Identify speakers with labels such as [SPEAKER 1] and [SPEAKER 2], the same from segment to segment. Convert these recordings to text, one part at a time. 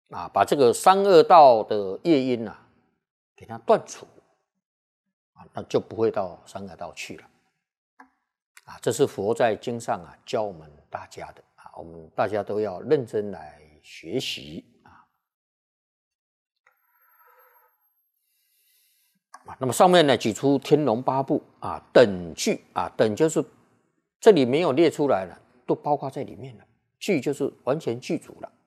[SPEAKER 1] 把这个三恶道的业因给它断除那就不会到三恶道去了这是佛在经上教我们大家的我们大家都要认真来学习那么上面呢举出天龙八部等具等就是这里没有列出来了，都包括在里面了。具就是完全具足了。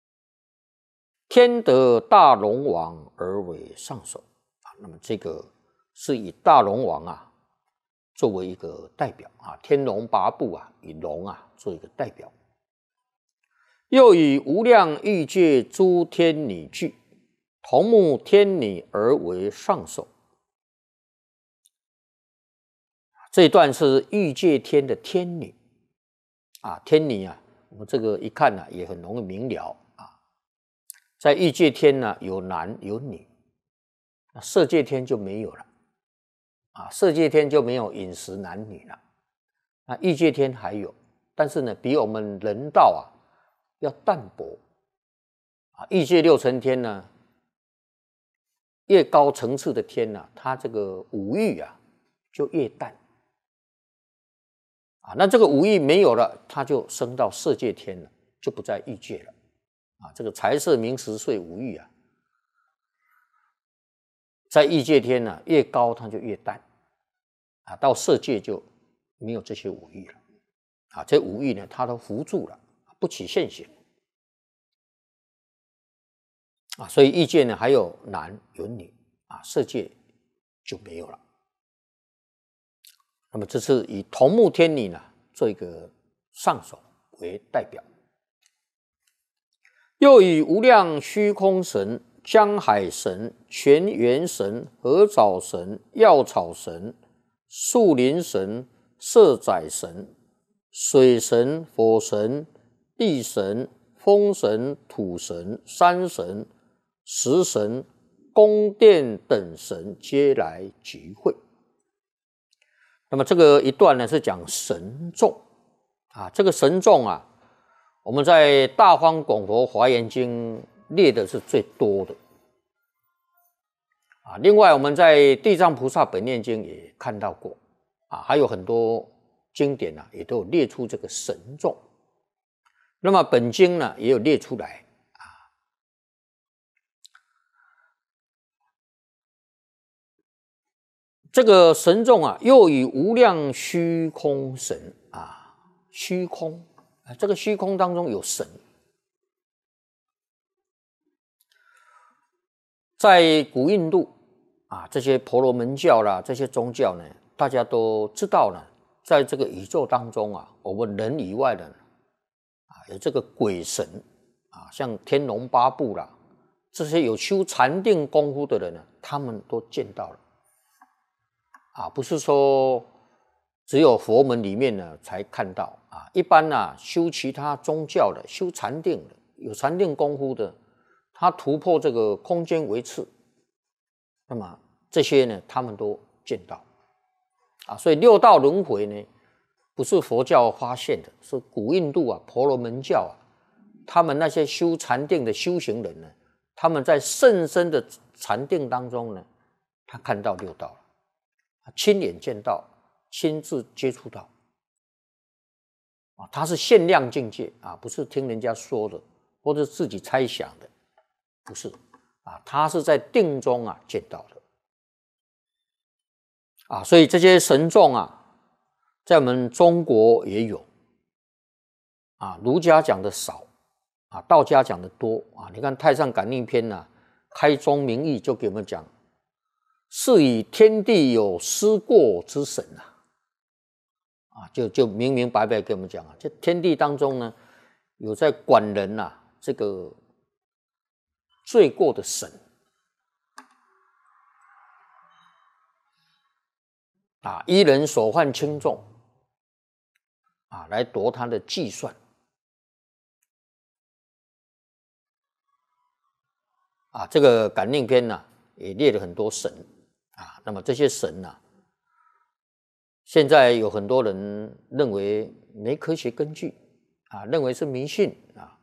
[SPEAKER 1] 天得大龙王而为上首那么这个是以大龙王作为一个代表天龙八部以龙做一个代表。又以无量欲界诸天女具，同目天女而为上首。这一段是欲界天的天女天女我们这个一看也很容易明了在欲界天有男有女，色界天就没有了色界天就没有饮食男女了欲界天还有，但是呢比我们人道要淡薄欲界六层天呢，越高层次的天它这个五欲就越淡那这个五欲没有了，它就升到色界天了，就不在欲界了这个财色名食睡五欲在欲界天越高它就越淡到色界就没有这些五欲了这五欲呢它都伏住了，不起现行所以欲界呢还有男有女色界就没有了。那么这是以同目天女呢做一个上首为代表。又以无量虚空神、江海神、泉源神、合藻神、药草神、树林神、色宰神、水神、火神、地神、风神、土神、山神、石神、宫殿等神皆来集会。那么这个一段呢是讲神众这个神众我们在《大方广佛华严经》列的是最多的另外我们在《地藏菩萨本愿经》也看到过还有很多经典也都有列出这个神众。那么本经呢也有列出来这个神众又以无量虚空神虚空这个虚空当中有神。在古印度这些婆罗门教啦，这些宗教呢，大家都知道呢，在这个宇宙当中我们人以外的有这个鬼神像天龙八部啦，这些有修禅定功夫的人呢，他们都见到了不是说只有佛门里面呢才看到一般修其他宗教的、修禅定的、有禅定功夫的，他突破这个空间维次，那么这些呢他们都见到所以六道轮回呢不是佛教发现的，是古印度婆罗门教他们那些修禅定的修行人呢，他们在甚深的禅定当中呢，他看到六道了，亲眼见到，亲自接触到他是限量境界不是听人家说的或者自己猜想的，不是他是在定中见到的所以这些神众在我们中国也有儒家讲的少道家讲的多你看《太上感应篇》开宗明义就给我们讲，是以天地有思过之神就明明白白给我们讲这天地当中呢有在管人这个罪过的神依人所犯轻重来夺他的计算这个感应篇也列了很多神那么这些神现在有很多人认为没科学根据认为是迷信